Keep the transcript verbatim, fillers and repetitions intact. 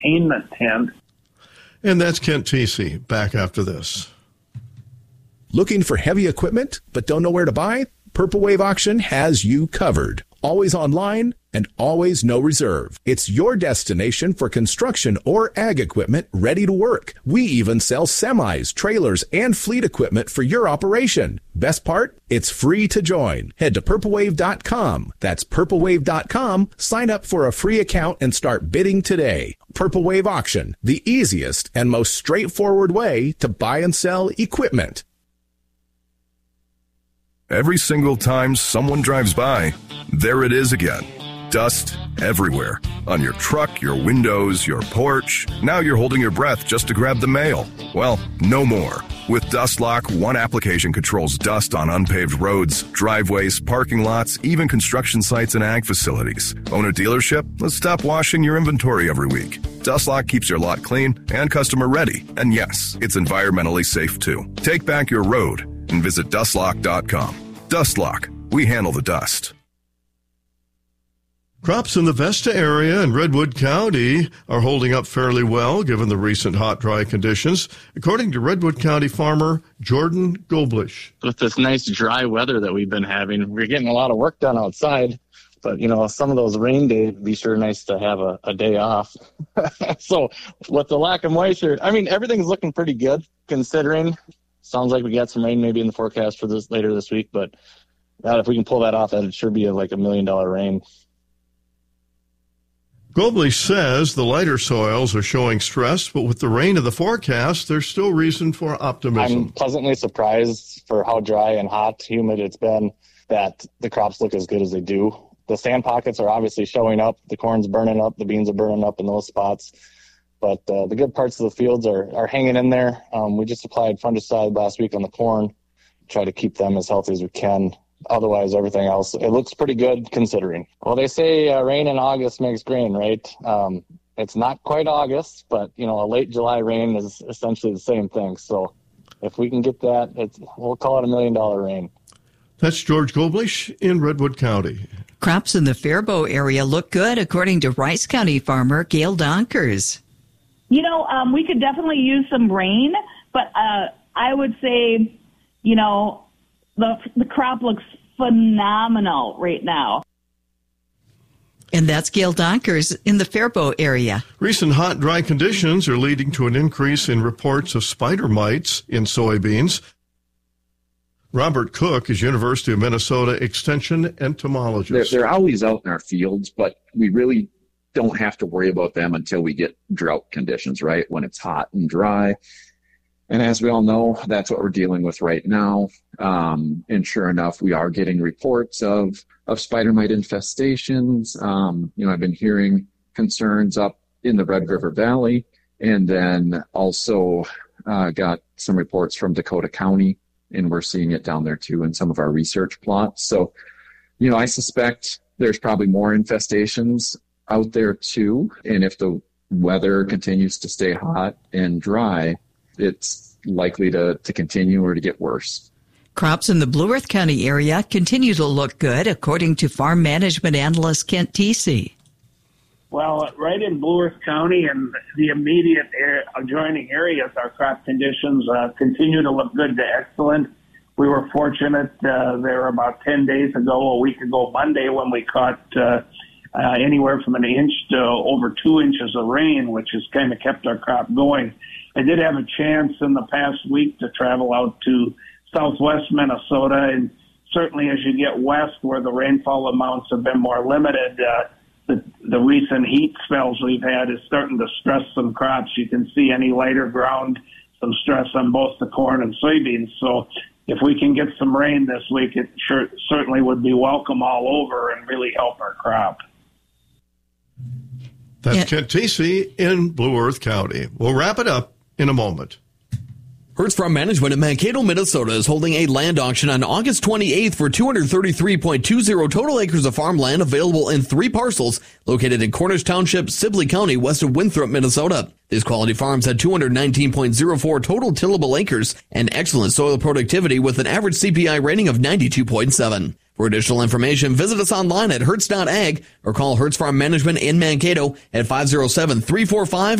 entertainment tent. And that's Kent Teesey, back after this. Looking for heavy equipment but don't know where to buy? Purple Wave Auction has you covered. Always online and always no reserve. It's your destination for construction or ag equipment ready to work. We even sell semis, trailers, and fleet equipment for your operation. Best part? It's free to join. Head to purple wave dot com. That's purple wave dot com. Sign up for a free account and start bidding today. Purple Wave Auction, the easiest and most straightforward way to buy and sell equipment. Every single time someone drives by, there it is again. Dust everywhere. On your truck, your windows, your porch. Now you're holding your breath just to grab the mail. Well, no more. With DustLock, one application controls dust on unpaved roads, driveways, parking lots, even construction sites and ag facilities. Own a dealership? Let's stop washing your inventory every week. DustLock keeps your lot clean and customer ready. And yes, it's environmentally safe too. Take back your road and visit dust lock dot com. DustLock. We handle the dust. Crops in the Vesta area and Redwood County are holding up fairly well given the recent hot, dry conditions, according to Redwood County farmer Jordan Goblish. With this nice dry weather that we've been having, we're getting a lot of work done outside. But, you know, some of those rain days, it'd be sure nice to have a, a day off. So with the lack of moisture, I mean, everything's looking pretty good considering. Sounds like we got some rain maybe in the forecast for this later this week. But God, if we can pull that off, that'd sure be like a million dollar rain. Goblish says the lighter soils are showing stress, but with the rain in the forecast, there's still reason for optimism. I'm pleasantly surprised for how dry and hot, humid it's been, that the crops look as good as they do. The sand pockets are obviously showing up. The corn's burning up. The beans are burning up in those spots. But uh, the good parts of the fields are, are hanging in there. Um, we just applied fungicide last week on the corn, try to keep them as healthy as we can. Otherwise, everything else, it looks pretty good considering. Well, they say uh, rain in August makes grain, right? Um, it's not quite August, but, you know, a late July rain is essentially the same thing. So if we can get that, it's, we'll call it a million dollar rain. That's George Goblish in Redwood County. Crops in the Faribault area look good, according to Rice County farmer Gail Donkers. You know, um, we could definitely use some rain, but uh, I would say, you know, the the crop looks phenomenal right now. And that's Gail Donkers in the Faribault area. Recent hot, dry conditions are leading to an increase in reports of spider mites in soybeans. Robert Cook is University of Minnesota Extension entomologist. They're, they're always out in our fields, but we really don't have to worry about them until we get drought conditions, right? When it's hot and dry. And as we all know, that's what we're dealing with right now. Um, and sure enough, we are getting reports of, of spider mite infestations. Um, you know, I've been hearing concerns up in the Red River Valley, and then also uh, got some reports from Dakota County, and we're seeing it down there too in some of our research plots. So, you know, I suspect there's probably more infestations out there too. And if the weather continues to stay hot and dry, it's likely to, to continue or to get worse. Crops in the Blue Earth County area continue to look good, according to farm management analyst Kent Teesey. Well, right in Blue Earth County and the immediate area, adjoining areas, our crop conditions uh, continue to look good to excellent. We were fortunate uh, there about ten days ago, a week ago Monday, when we caught uh, uh, anywhere from an inch to over two inches of rain, which has kind of kept our crop going. I did have a chance in the past week to travel out to southwest Minnesota, and certainly as you get west where the rainfall amounts have been more limited, uh, the, the recent heat spells we've had is starting to stress some crops. You can see any lighter ground, some stress on both the corn and soybeans. So if we can get some rain this week, it sure, certainly would be welcome all over and really help our crop. That's yeah. Kent Teesey in Blue Earth County. We'll wrap it up in a moment. Hertz Farm Management in Mankato, Minnesota is holding a land auction on August twenty-eighth for two hundred thirty-three point two zero total acres of farmland available in three parcels located in Cornish Township, Sibley County, west of Winthrop, Minnesota. These quality farms had two hundred nineteen point zero four total tillable acres and excellent soil productivity with an average C P I rating of ninety-two point seven. For additional information, visit us online at hertz dot ag or call Hertz Farm Management in Mankato at five oh seven, three four five,